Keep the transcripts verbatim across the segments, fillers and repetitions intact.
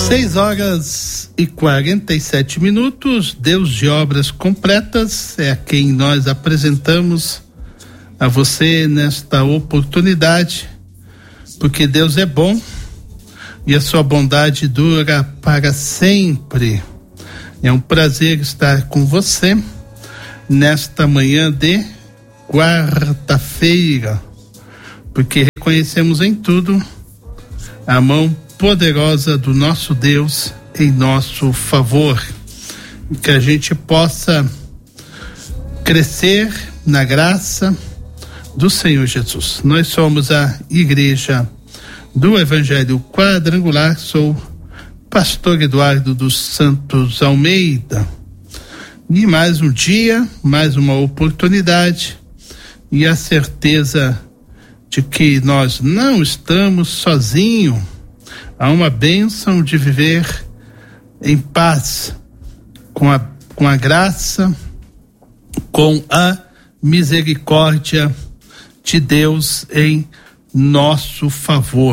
Seis horas e quarenta e sete minutos. Deus de obras completas é a quem nós apresentamos a você nesta oportunidade, porque Deus é bom e a sua bondade dura para sempre. É um prazer estar com você nesta manhã de quarta-feira, porque reconhecemos em tudo a mão poderosa do nosso Deus em nosso favor, que a gente possa crescer na graça do Senhor Jesus. Nós somos a Igreja do Evangelho Quadrangular. Sou pastor Eduardo dos Santos Almeida, e mais um dia, mais uma oportunidade e a certeza de que nós não estamos sozinhos. Há uma bênção de viver em paz, com a, com a graça, com a misericórdia de Deus em nosso favor,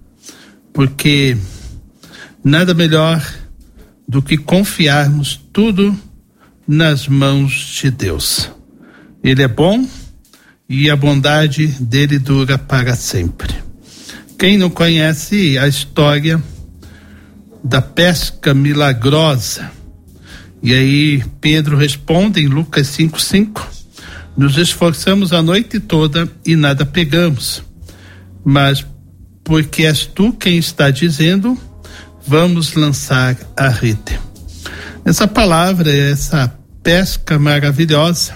porque nada melhor do que confiarmos tudo nas mãos de Deus. Ele é bom e a bondade dele dura para sempre. Quem não conhece a história da pesca milagrosa? E aí Pedro responde em Lucas cinco, cinco: nos esforçamos a noite toda e nada pegamos, mas porque és tu quem está dizendo, vamos lançar a rede. Essa palavra, essa pesca maravilhosa,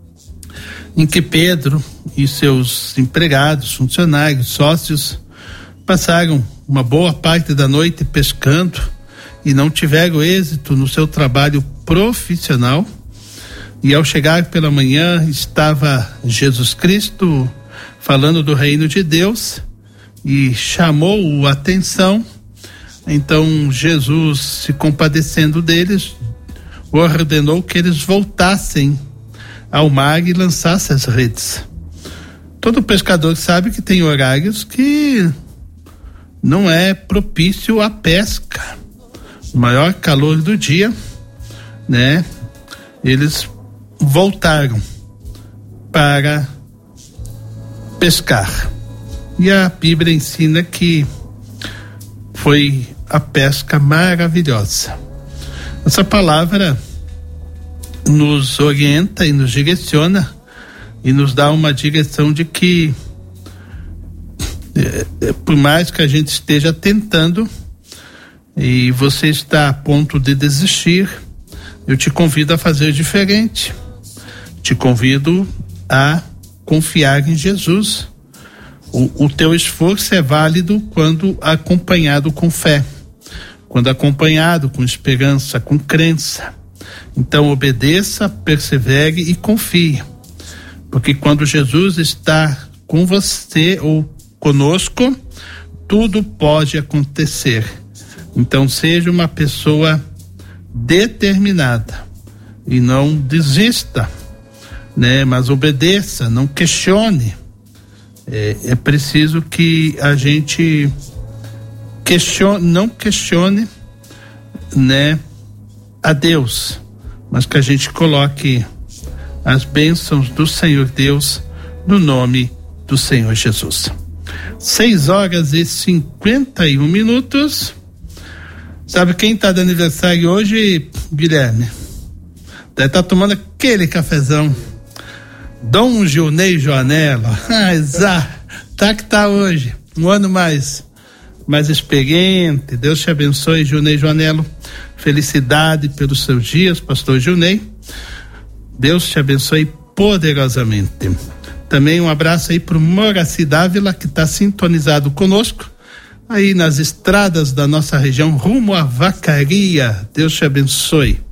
em que Pedro e seus empregados, funcionários, sócios, passaram uma boa parte da noite pescando e não tiveram êxito no seu trabalho profissional. E ao chegar pela manhã estava Jesus Cristo falando do reino de Deus e chamou a atenção. Então Jesus, se compadecendo deles, ordenou que eles voltassem ao mar e lançassem as redes. Todo pescador sabe que tem horários que não é propício à pesca. O maior calor do dia, né? Eles voltaram para pescar. E a Bíblia ensina que foi a pesca maravilhosa. Essa palavra nos orienta e nos direciona e nos dá uma direção de que É, por mais que a gente esteja tentando e você está a ponto de desistir, eu te convido a fazer diferente. Te convido a confiar em Jesus. O, o teu esforço é válido quando acompanhado com fé, quando acompanhado com esperança, com crença. Então obedeça, persevere e confie, porque quando Jesus está com você ou conosco, tudo pode acontecer. Então seja uma pessoa determinada e não desista, né? Mas obedeça, não questione. É, é preciso que a gente questione, não questione, né, a Deus, mas que a gente coloque as bênçãos do Senhor Deus no nome do Senhor Jesus. Seis horas e cinquenta e um minutos. Sabe quem está de aniversário hoje, Guilherme? Deve estar tá tomando aquele cafezão. Dom Gilney Joanello. Ah, exato. Tá que tá hoje. Um ano mais, mais experiente. Deus te abençoe, Gilney Joanello. Felicidade pelos seus dias, pastor Gilney. Deus te abençoe poderosamente. Também um abraço aí pro Moraci Dávila, que está sintonizado conosco aí nas estradas da nossa região rumo à Vacaria. Deus te abençoe.